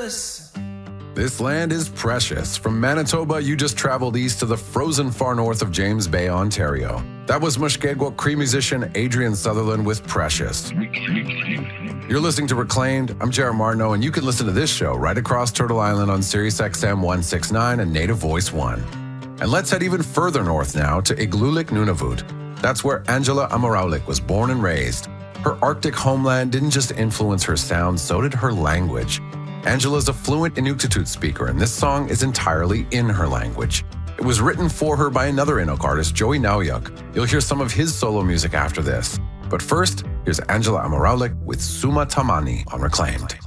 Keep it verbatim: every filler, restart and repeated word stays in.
precious. This land is precious. From Manitoba, you just traveled east to the frozen far north of James Bay, Ontario. That was Mushkegowuk Cree musician Adrian Sutherland with Precious. You're listening to Reclaimed. I'm Jared Martineau, and you can listen to this show right across Turtle Island on Sirius X M one sixty-nine and Native Voice one. And let's head even further north now to Igloolik, Nunavut. That's where Angela Amaraulik was born and raised. Her Arctic homeland didn't just influence her sound, so did her language. Angela's a fluent Inuktitut speaker, and this song is entirely in her language. It was written for her by another Inuk artist, Joey Nauyuk. You'll hear some of his solo music after this. But first, here's Angela Amaraulik with Suma Tamani on Reclaimed.